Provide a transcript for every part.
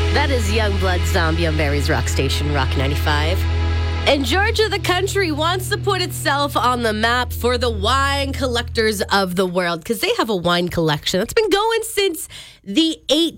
That is Youngblood Zombie on Barry's Rock Station, Rock 95. And Georgia, the country, wants to put itself on the map for the wine collectors of the world because they have a wine collection that's been going since the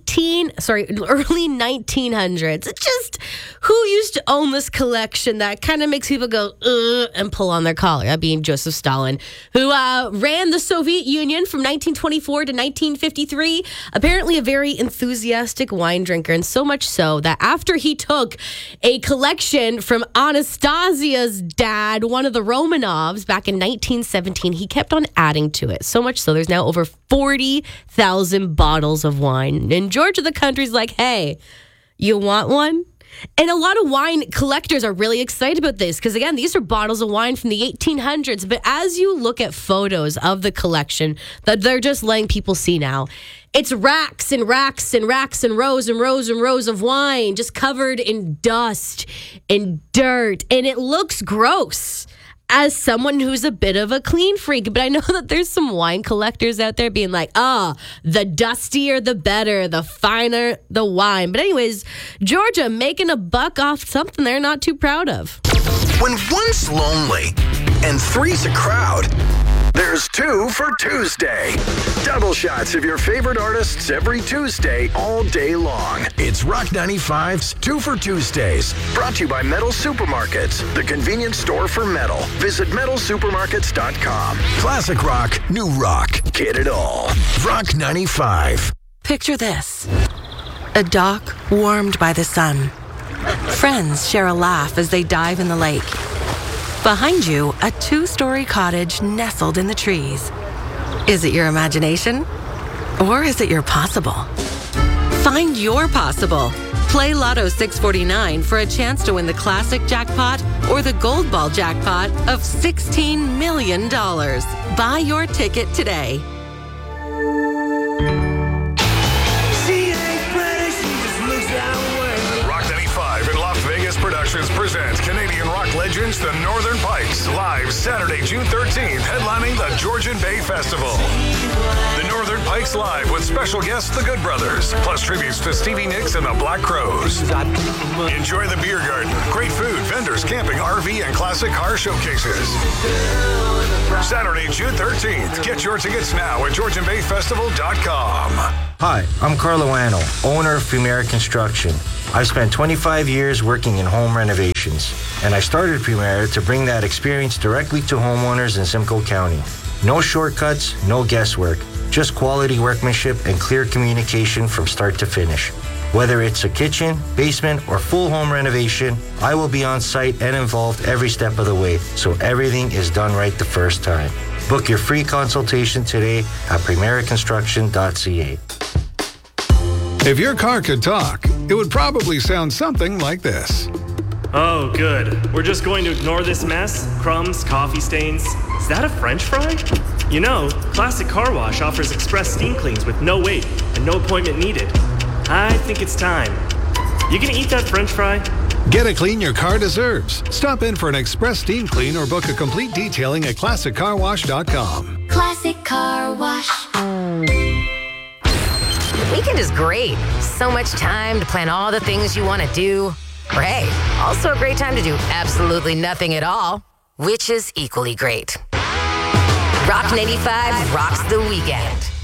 early 1900s. It's just who used to own this collection that kind of makes people go, and pull on their collar. That being Joseph Stalin, who ran the Soviet Union from 1924 to 1953. Apparently a very enthusiastic wine drinker, and so much so that after he took a collection from Anastasia's dad, one of the Romanovs, back in 1917, he kept on adding to it. So much so there's now over 40,000 bottles of wine. And Georgia, the country's like, hey, you want one? And a lot of wine collectors are really excited about this because, again, these are bottles of wine from the 1800s. But as you look at photos of the collection that they're just letting people see now, it's racks and racks and racks and rows and rows and rows of wine just covered in dust and dirt. And it looks gross as someone who's a bit of a clean freak. But I know that there's some wine collectors out there being like, the dustier the better, the finer the wine. But anyways, Georgia making a buck off something they're not too proud of. When one's lonely and three's a crowd, there's two for Tuesday. Double shots of your favorite artists every Tuesday, all day long. It's Rock 95's Two for Tuesdays. Brought to you by Metal Supermarkets, the convenience store for metal. Visit metalsupermarkets.com. Classic rock, new rock. Get it all. Rock 95. Picture this. A dock warmed by the sun. Friends share a laugh as they dive in the lake. Behind you, a 2-story cottage nestled in the trees. Is it your imagination? Or is it your possible? Find your possible. Play Lotto 649 for a chance to win the classic jackpot or the gold ball jackpot of $16 million. Buy your ticket today. Rock 95 and Las Vegas Productions presents Canadian rock legends, the Northern Pikes, live Saturday, June 13th, headlining the Georgian Bay Festival. The Northern Pikes live with special guests, the Good Brothers, plus tributes to Stevie Nicks and the Black Crowes. Enjoy the beer garden, great food, vendors, camping, RV, and classic car showcases. Saturday, June 13th. Get your tickets now at GeorgianBayFestival.com. Hi, I'm Carlo Anno, owner of Premier Construction. I've spent 25 years working in home renovations, and I started Premier to bring that experience directly to homeowners in Simcoe County. No shortcuts, no guesswork, just quality workmanship and clear communication from start to finish. Whether it's a kitchen, basement, or full home renovation, I will be on site and involved every step of the way, so everything is done right the first time. Book your free consultation today at primeraconstruction.ca. If your car could talk, it would probably sound something like this. Oh, good. We're just going to ignore this mess? Crumbs, coffee stains. Is that a French fry? You know, Classic Car Wash offers express steam cleans with no wait and no appointment needed. I think it's time. You gonna eat that French fry? Get a clean your car deserves. Stop in for an express steam clean or book a complete detailing at ClassicCarWash.com. Classic Car Wash. The weekend is great. So much time to plan all the things you want to do. Or hey, also a great time to do absolutely nothing at all, which is equally great. Rock 95 rocks the weekend.